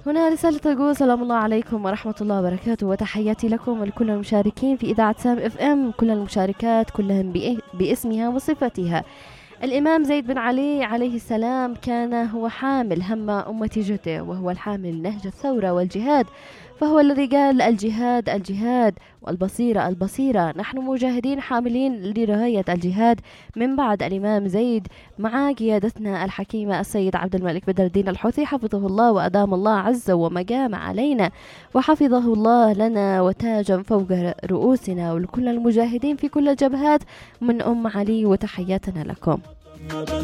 هنا رسالة تقول: سلام الله عليكم ورحمة الله وبركاته، وتحياتي لكم ولكل المشاركين في إذاعة سام اف ام، كل المشاركات كلهم باسمها وصفتها. الإمام زيد بن علي عليه السلام كان هو حامل هم أمة جده، وهو الحامل نهج الثورة والجهاد، فهو الذي قال: الجهاد الجهاد والبصيرة البصيرة. نحن مجاهدين حاملين لراية الجهاد من بعد الإمام زيد، مع قيادتنا الحكيمة السيد عبد الملك بدر الدين الحوثي حفظه الله وأدام الله عز ومقام علينا، وحفظه الله لنا وتاجا فوق رؤوسنا، ولكل المجاهدين في كل الجبهات من علي، وتحياتنا لكم.